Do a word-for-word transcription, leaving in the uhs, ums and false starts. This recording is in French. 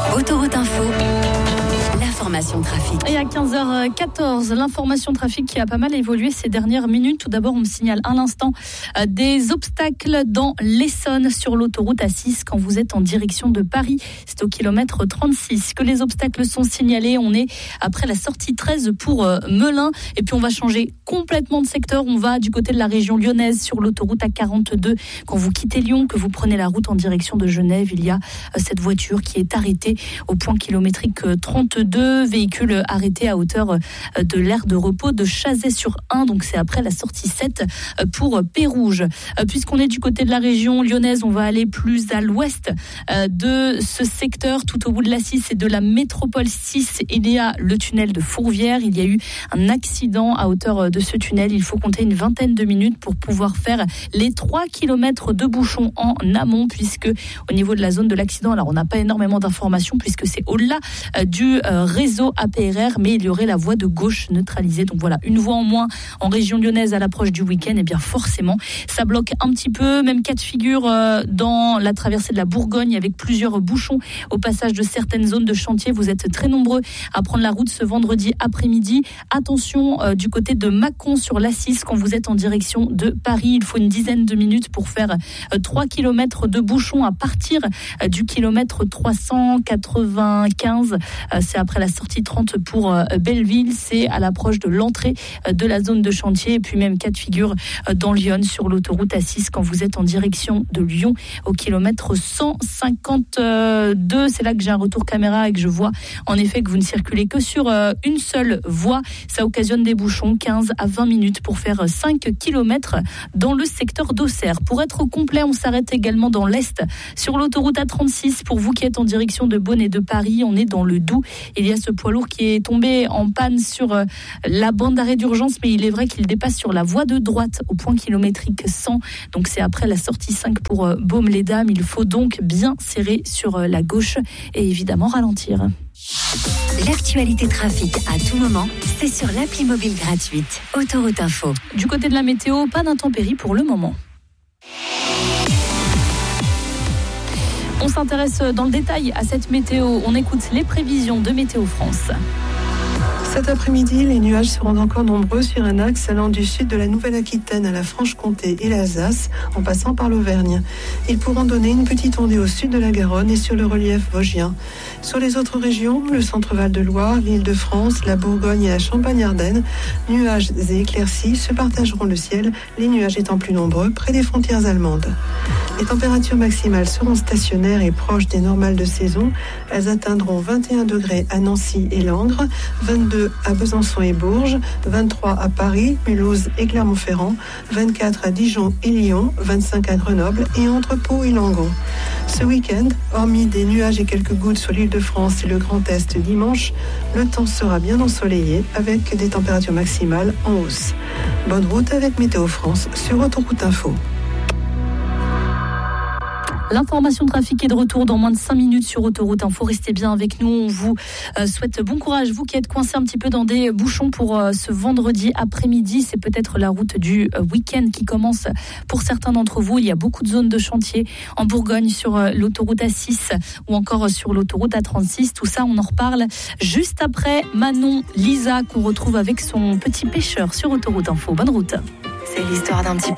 Autoroute Info, l'information trafic. Et à quinze heures quatorze, l'information trafic qui a pas mal évolué ces dernières minutes. Tout d'abord, on me signale à l'instant euh, des obstacles dans l'Essonne sur l'autoroute A six quand vous êtes en direction de Paris. C'est au kilomètre trente-six que les obstacles sont signalés. On est après la sortie treize pour euh, Melun. Et puis on va changer complètement de secteur. On va du côté de la région lyonnaise sur l'autoroute A quarante-deux. Quand vous quittez Lyon, que vous prenez la route en direction de Genève, il y a euh, cette voiture qui est arrêtée au point kilométrique trente-deux, véhicule arrêté à hauteur de l'aire de repos de Chazay-sur-Ain, donc c'est après la sortie sept pour Pérouge. Puisqu'on est du côté de la région lyonnaise, on va aller plus à l'ouest de ce secteur, tout au bout de la six et de la métropole six, il y a le tunnel de Fourvière. Il y a eu un accident à hauteur de ce tunnel, il faut compter une vingtaine de minutes pour pouvoir faire les trois kilomètres de bouchons en amont, puisque au niveau de la zone de l'accident, alors on n'a pas énormément d'informations puisque c'est au-delà euh, du euh, réseau A P R R, mais il y aurait la voie de gauche neutralisée. Donc voilà, une voie en moins en région lyonnaise à l'approche du week-end, et bien forcément, ça bloque un petit peu. Même cas de figure euh, dans la traversée de la Bourgogne avec plusieurs bouchons au passage de certaines zones de chantier. Vous êtes très nombreux à prendre la route ce vendredi après-midi. Attention euh, du côté de Mâcon sur l'A six quand vous êtes en direction de Paris. Il faut une dizaine de minutes pour faire euh, trois kilomètres de bouchons à partir euh, du kilomètre trois cent quatre-vingt-quinze. Euh, c'est après la sortie trente pour euh, Belleville. C'est à l'approche de l'entrée euh, de la zone de chantier. Et puis même cas de figure euh, dans Lyon sur l'autoroute A six quand vous êtes en direction de Lyon au kilomètre cent cinquante-deux. C'est là que j'ai un retour caméra et que je vois en effet que vous ne circulez que sur euh, une seule voie. Ça occasionne des bouchons, quinze à vingt minutes pour faire cinq kilomètres dans le secteur d'Auxerre. Pour être complet, on s'arrête également dans l'Est sur l'autoroute A trente-six. Pour vous qui êtes en direction de Beaune et de Paris, on est dans le Doubs. Il y a ce poids lourd qui est tombé en panne sur euh, la bande d'arrêt d'urgence, mais il est vrai qu'il dépasse sur la voie de droite au point kilométrique cent. Donc c'est après la sortie cinq pour euh, Baume-les-Dames. Il faut donc bien serrer sur euh, la gauche et évidemment ralentir. L'actualité trafic à tout moment, c'est sur l'appli mobile gratuite Autoroute Info. Du côté de la météo, pas d'intempéries pour le moment. On s'intéresse dans le détail à cette météo. On écoute les prévisions de Météo France. Cet après-midi, les nuages seront encore nombreux sur un axe allant du sud de la Nouvelle-Aquitaine à la Franche-Comté et l'Alsace, en passant par l'Auvergne. Ils pourront donner une petite ondée au sud de la Garonne et sur le relief vosgien. Sur les autres régions, le centre-Val de Loire, l'Île-de-France, la Bourgogne et la Champagne-Ardenne, nuages et éclaircies se partageront le ciel, les nuages étant plus nombreux près des frontières allemandes. Les températures maximales seront stationnaires et proches des normales de saison. Elles atteindront vingt et un degrés à Nancy et Langres, vingt-deux à Besançon et Bourges, vingt-trois à Paris, Mulhouse et Clermont-Ferrand, vingt-quatre à Dijon et Lyon, vingt-cinq à Grenoble et entre Pau et Langon. Ce week-end, hormis des nuages et quelques gouttes sur l'Île-de-France et le Grand Est dimanche, le temps sera bien ensoleillé avec des températures maximales en hausse. Bonne route avec Météo France sur Autoroute Info. L'information trafic est de retour dans moins de cinq minutes sur Autoroute Info. Restez bien avec nous. On vous euh, souhaite bon courage. Vous qui êtes coincés un petit peu dans des bouchons pour euh, ce vendredi après-midi, c'est peut-être la route du euh, week-end qui commence pour certains d'entre vous. Il y a beaucoup de zones de chantier en Bourgogne sur euh, l'autoroute A six ou encore euh, sur l'autoroute A trente-six. Tout ça, on en reparle juste après Manon Lisa qu'on retrouve avec son petit pêcheur sur Autoroute Info. Bonne route. C'est l'histoire d'un petit